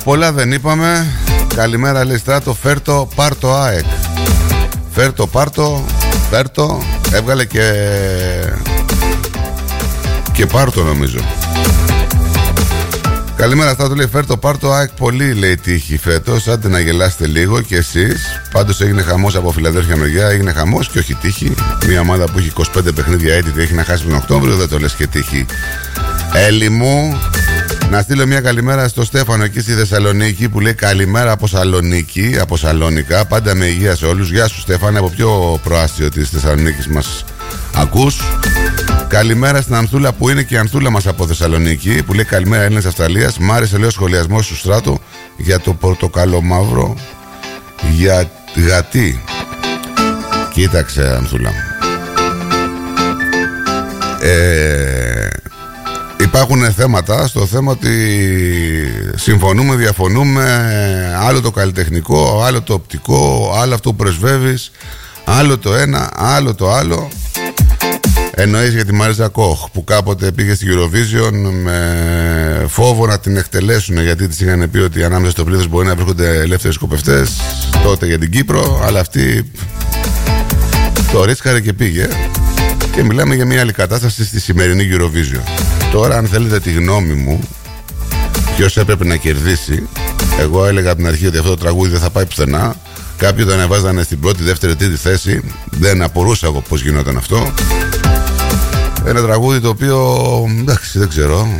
Πολλά δεν είπαμε. Καλημέρα λέει Στράτο, φέρτο, πάρτο ΑΕΚ. Φέρτο, πάρτο, φέρτο. Έβγαλε και πάρτο νομίζω. Καλημέρα Στράτο, λέει φέρτο, πάρτο, ΑΕΚ. Πολύ λέει τύχη φέτος. Άντε να γελάσετε λίγο κι εσείς. Πάντως έγινε χαμός από Φιλαδέλφια μεριά. Έγινε χαμός και όχι τύχη. Μια ομάδα που έχει 25 παιχνίδια έτοιτη έχει να χάσει τον Οκτώβριο. Δεν το λες και τύχη. Έλλη μου. Να στείλω μια καλημέρα στο Στέφανο εκεί στη Θεσσαλονίκη που λέει καλημέρα από Σαλονίκη, από Σαλόνικα. Πάντα με υγεία σε όλους. Γεια σου Στέφανε, από ποιο προάστιο της Θεσσαλονίκης μας ακούς? Καλημέρα στην Ανθούλα που είναι και η Ανθούλα μας από Θεσσαλονίκη που λέει καλημέρα Έλληνες Αυστραλίας. Μ' άρεσε λέει ο σχολιασμός του Στράτου για το πορτοκαλό μαύρο. Γιατί? Κοίταξε Ανθούλα μου. Υπάρχουν θέματα στο θέμα ότι συμφωνούμε, διαφωνούμε. Άλλο το καλλιτεχνικό, άλλο το οπτικό, άλλο αυτό που πρεσβεύεις, άλλο το ένα, άλλο το άλλο. Εννοείς για τη Μαρίζα Κοχ που κάποτε πήγε στη Eurovision με φόβο να την εκτελέσουν, γιατί της είχαν πει ότι ανάμεσα στο πλήθος μπορεί να βρίσκονται ελεύθεροι σκοπευτές τότε για την Κύπρο, αλλά αυτή το ρίσκαρε και πήγε. Και μιλάμε για μια άλλη κατάσταση στη σημερινή Eurovision. Τώρα αν θέλετε τη γνώμη μου ποιος έπρεπε να κερδίσει, εγώ έλεγα από την αρχή ότι αυτό το τραγούδι δεν θα πάει πουθενά. Κάποιοι το ανεβάζανε στην πρώτη, δεύτερη, τρίτη θέση. Δεν απορούσα εγώ πως γινόταν αυτό. Ένα τραγούδι το οποίο εντάξει δεν ξέρω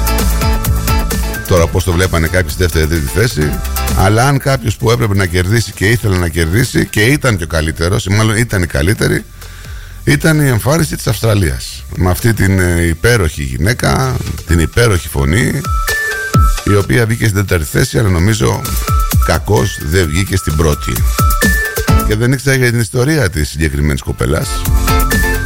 τώρα πως το βλέπανε κάποιοι στη δεύτερη, τρίτη θέση. Αλλά αν κάποιος που έπρεπε να κερδίσει και ήθελε να κερδίσει και ήταν και ο καλύτερος, ή μάλλον ήταν η καλύτερη, ήταν η εμφάνιση της Αυστραλίας. Με αυτή την υπέροχη γυναίκα, την υπέροχη φωνή, η οποία βγήκε στην τέταρτη θέση, αλλά νομίζω κακώς δεν βγήκε στην πρώτη. Και δεν ήξερα για την ιστορία της συγκεκριμένης κοπέλας.